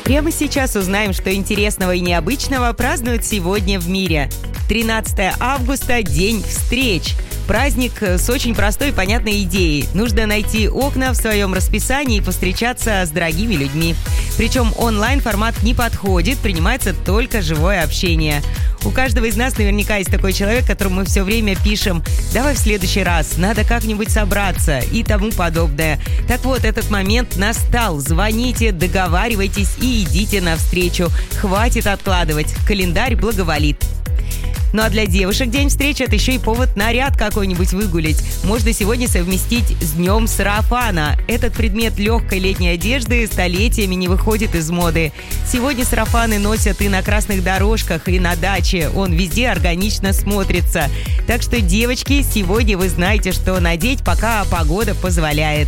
Прямо сейчас узнаем, что интересного и необычного празднуют сегодня в мире. 13 августа – День встреч. Праздник с очень простой и понятной идеей. Нужно найти окна в своем расписании и повстречаться с дорогими людьми. Причем онлайн-формат не подходит, принимается только живое общение. У каждого из нас наверняка есть такой человек, которому мы все время пишем: «Давай в следующий раз, надо как-нибудь собраться» и тому подобное. Так вот, этот момент настал. Звоните, договаривайтесь и идите навстречу. Хватит откладывать, календарь благоволит. Ну а для девушек День встречи – это еще и повод наряд какой-нибудь выгулить. Можно сегодня совместить с днем сарафана. Этот предмет легкой летней одежды столетиями не выходит из моды. Сегодня сарафаны носят и на красных дорожках, и на даче. Он везде органично смотрится. Так что, девочки, сегодня вы знаете, что надеть, пока погода позволяет.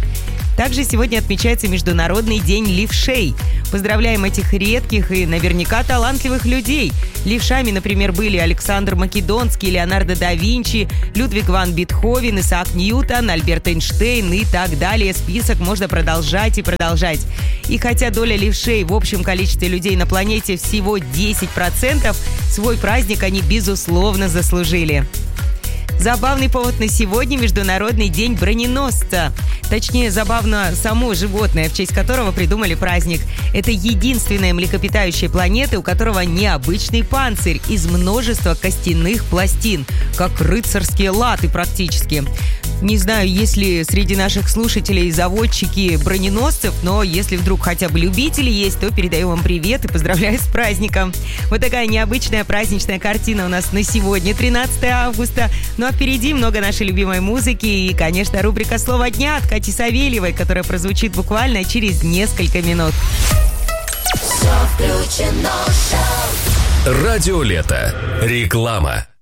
Также сегодня отмечается Международный день левшей. Поздравляем этих редких и наверняка талантливых людей. Левшами, например, были Александр Македонский, Леонардо да Винчи, Людвиг ван Бетховен, Исаак Ньютон, Альберт Эйнштейн и так далее. Список можно продолжать и продолжать. И хотя доля левшей в общем количестве людей на планете всего 10%, свой праздник они, безусловно, заслужили. Забавный повод на сегодня – Международный день броненосца. Точнее, забавно само животное, в честь которого придумали праздник. Это единственная млекопитающая планета, у которого необычный панцирь из множества костяных пластин, как рыцарские латы практически. Не знаю, есть ли среди наших слушателей заводчики броненосцев, но если вдруг хотя бы любители есть, то передаю вам привет и поздравляю с праздником. Вот такая необычная праздничная картина у нас на сегодня, 13 августа. Ну а впереди много нашей любимой музыки и, конечно, рубрика «Слово дня» от Кати Савельевой, которая прозвучит буквально через несколько минут. Радио Лето. Реклама.